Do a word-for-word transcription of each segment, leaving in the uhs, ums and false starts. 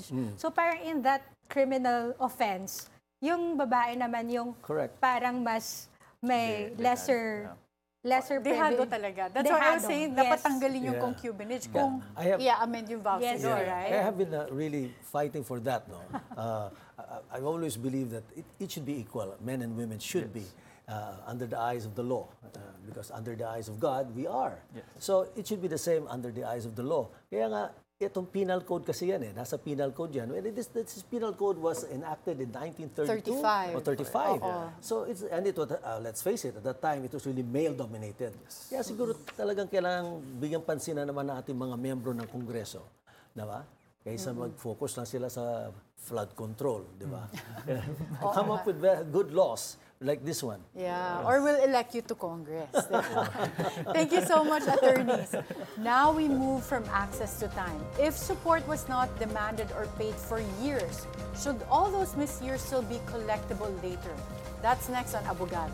years. Mm. So parang in that criminal offense, yung babae naman yung Correct. parang mas may De- lesser... yeah. lesser Dehado privilege. talaga. That's why I was Dehado, saying, yes. dapat tanggalin yung Yeah. concubinage Yeah. kung I have- i-amend yung vows Yes. to law, Yeah. right? I have been uh, really fighting for that. No, uh, I, I've always believed that it, it should be equal. Men and women should be uh, under the eyes of the law, uh, because under the eyes of God we are. Yes. So it should be the same under the eyes of the law. Kaya nga itong penal code kasi yan eh, nasa penal code yan. And this, this penal code was enacted in nineteen thirty-two thirty-five. or thirty-five. Oo. So it's and it was, uh, let's face it, at that time it was really male dominated. Kaya siguro talagang kailangan bigyan pansinan naman ng ating mga membro ng Kongreso, di ba? Kaysa mag-focus lang sila sa flood control, di ba? Come up with very good laws like this one. Yeah, or we'll elect you to Congress. Thank you so much, attorneys. Now we move from access to time. If support was not demanded or paid for years, should all those missed years still be collectible later? That's next on Abogado.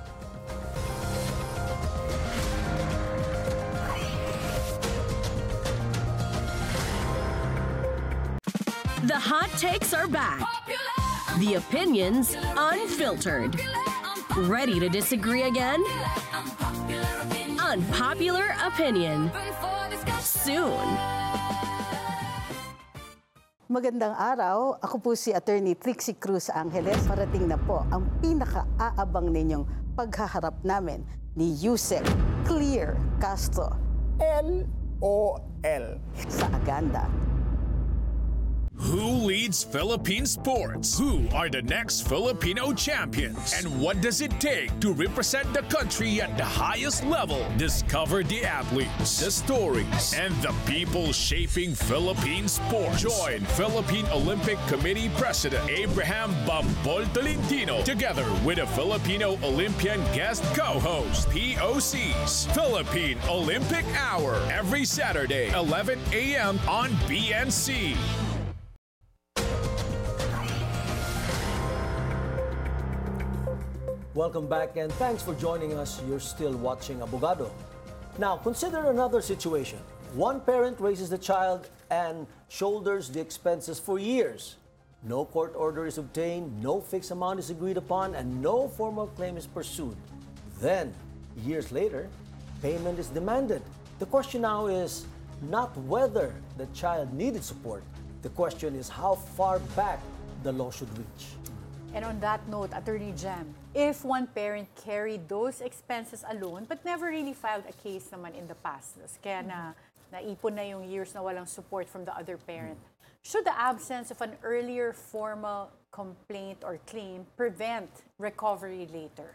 The hot takes are back. The opinions unfiltered. Ready to disagree again? Unpopular opinion. Soon. Magandang araw. Ako po si Attorney Trixie Cruz Angeles. Parating na po ang pinaka-aabang ninyong paghaharap namin ni Yusek Clear Castro L O L. sa Aganda. Who leads Philippine sports? Who are the next Filipino champions? And what does it take to represent the country at the highest level? Discover the athletes, the stories, and the people shaping Philippine sports. Join Philippine Olympic Committee President Abraham Bambol Tolentino together with a Filipino Olympian guest co-host, P O C's Philippine Olympic Hour, every Saturday, eleven a m on B N C. Welcome back and thanks for joining us. You're still watching Abogado. Now, consider another situation. One parent raises the child and shoulders the expenses for years. No court order is obtained, no fixed amount is agreed upon, and no formal claim is pursued. Then, years later, payment is demanded. The question now is not whether the child needed support. The question is how far back the law should reach. And on that note, Attorney Jem, if one parent carried those expenses alone but never really filed a case naman in the past, kaya na naipon na yung years na walang support from the other parent, should the absence of an earlier formal complaint or claim prevent recovery later?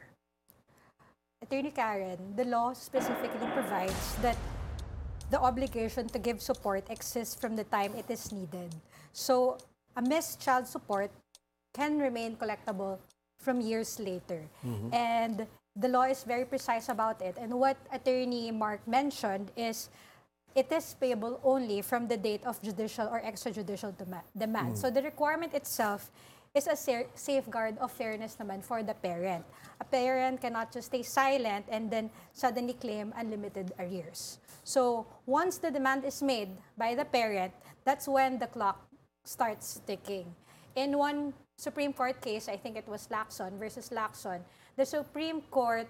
Attorney Karen, the law specifically provides that the obligation to give support exists from the time it is needed. So, a missed child support can remain collectible from years later. Mm-hmm. And the law is very precise about it. And what Attorney Mark mentioned is it is payable only from the date of judicial or extrajudicial dema- demand. Mm-hmm. So the requirement itself is a sa- safeguard of fairness naman for the parent. A parent cannot just stay silent and then suddenly claim unlimited arrears. So once the demand is made by the parent, that's when the clock starts ticking. In one Supreme Court case, I think it was Lacson versus Lacson, the Supreme Court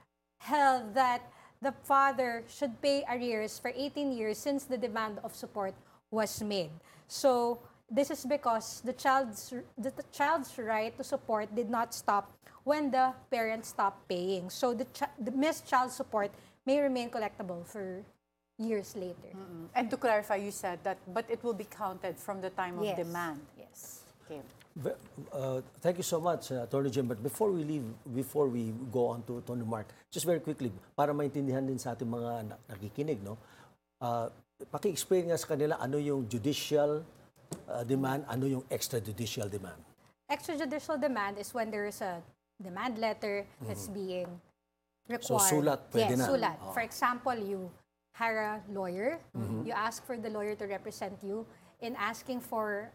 held that the father should pay arrears for eighteen years since the demand of support was made. So this is because the child's the, the child's right to support did not stop when the parent stopped paying. So the, ch- the missed child support may remain collectible for years later. Mm-mm. And to clarify, you said that, but it will be counted from the time of Yes. demand. Yes. Okay. Uh, thank you so much, uh, Attorney Jim. But before we leave, before we go on to Attorney Mark, just very quickly, para maintindihan din sa ating mga na- nakikinig, no? Uh, paki-explain nga sa kanila ano yung judicial uh, demand, ano yung extrajudicial demand. Extrajudicial demand is when there is a demand letter that's being required. So, sulat, pwede yes, na. sulat. Oh. For example, you hire a lawyer, you ask for the lawyer to represent you in asking for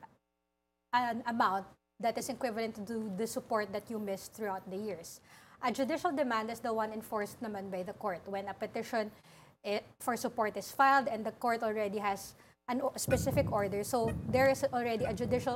an amount that is equivalent to the support that you missed throughout the years. A judicial demand is the one enforced naman by the court when a petition eh, for support is filed and the court already has an o- specific order. So there is already a judicial